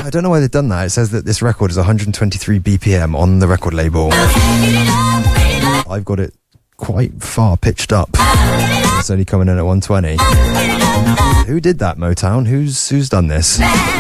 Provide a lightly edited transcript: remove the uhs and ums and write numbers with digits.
I don't know why they've done that. It says that this record is 123 BPM on the record label. I've got it quite far pitched up. It's only coming in at 120. Who did that, Motown? Who's done this?